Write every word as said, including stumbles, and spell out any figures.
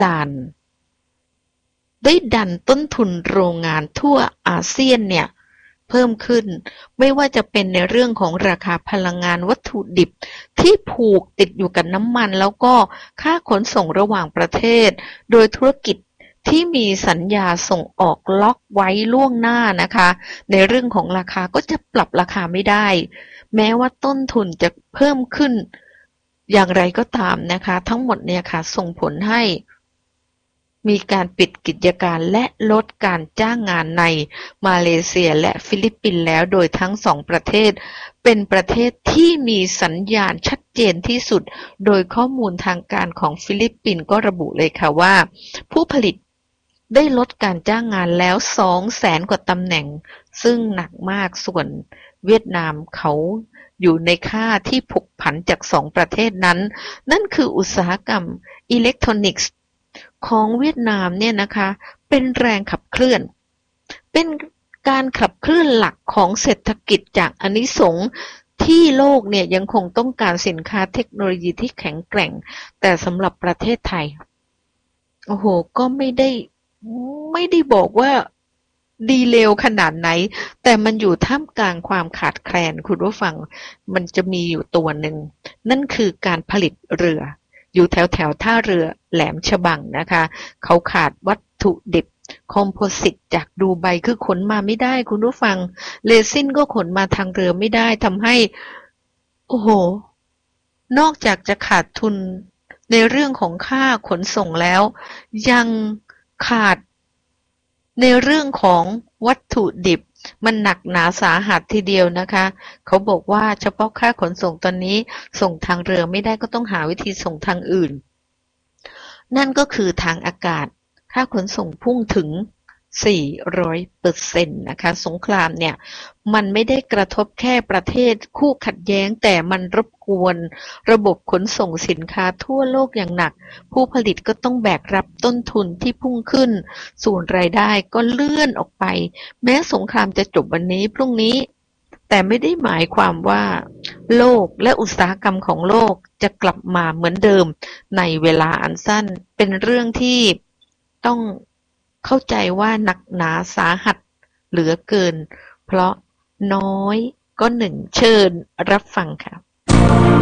ด่านได้ดันต้นทุนโรงงานทั่วอาเซียนเนี่ยเพิ่มขึ้นไม่ว่าจะเป็นในเรื่องของราคาพลังงานวัตถุดิบที่ผูกติดอยู่กับน้ำมันแล้วก็ค่าขนส่งระหว่างประเทศโดยธุรกิจที่มีสัญญาส่งออกล็อกไว้ล่วงหน้านะคะในเรื่องของราคาก็จะปรับราคาไม่ได้แม้ว่าต้นทุนจะเพิ่มขึ้นอย่างไรก็ตามนะคะทั้งหมดเนี่ยค่ะส่งผลให้มีการปิดกิจการและลดการจ้างงานในมาเลเซียและฟิลิปปินส์แล้วโดยทั้งสองประเทศเป็นประเทศที่มีสัญญาณชัดเจนที่สุดโดยข้อมูลทางการของฟิลิปปินส์ก็ระบุเลยค่ะว่าผู้ผลิตได้ลดการจ้างงานแล้ว สองแสน กว่าตำแหน่งซึ่งหนักมากส่วนเวียดนามเขาอยู่ในค่าที่ผกผันจากสองประเทศนั้นนั่นคืออุตสาหกรรมอิเล็กทรอนิกส์ของเวียดนามเนี่ยนะคะเป็นแรงขับเคลื่อนเป็นการขับเคลื่อนหลักของเศรษฐกิจจากอานิสงส์ที่โลกเนี่ยยังคงต้องการสินค้าเทคโนโลยีที่แข็งแกร่งแต่สำหรับประเทศไทยโอ้โหก็ไม่ได้ไม่ได้บอกว่าดีเลวขนาดไหนแต่มันอยู่ท่ามกลางความขาดแคลนคุณผู้ฟังมันจะมีอยู่ตัวหนึ่งนั่นคือการผลิตเรืออยู่แถวแถวท่าเรือแหลมฉบังนะคะเขาขาดวัตถุดิบคอมโพสิตจากดูไบคือขนมาไม่ได้คุณผู้ฟังเรซินก็ขนมาทางเรือไม่ได้ทำให้โอ้โหนอกจากจะขาดทุนในเรื่องของค่าขนส่งแล้วยังขาดในเรื่องของวัตถุดิบมันหนักหนาสาหัสทีเดียวนะคะเขาบอกว่าเฉพาะค่าขนส่งตอนนี้ส่งทางเรือไม่ได้ก็ต้องหาวิธีส่งทางอื่นนั่นก็คือทางอากาศค่าขนส่งพุ่งถึง สี่ร้อยเปอร์เซ็นต์ นะคะสงครามเนี่ยมันไม่ได้กระทบแค่ประเทศคู่ขัดแย้งแต่มันรบกวนระบบขนส่งสินค้าทั่วโลกอย่างหนักผู้ผลิตก็ต้องแบกรับต้นทุนที่พุ่งขึ้นส่วนรายได้ก็เลื่อนออกไปแม้สงครามจะจบวันนี้พรุ่งนี้แต่ไม่ได้หมายความว่าโลกและอุตสาหกรรมของโลกจะกลับมาเหมือนเดิมในเวลาอันสั้นเป็นเรื่องที่ต้องเข้าใจว่าหนักหนาสาหัสเหลือเกินเพราะน้อยก็หนึ่งเชิญรับฟังค่ะ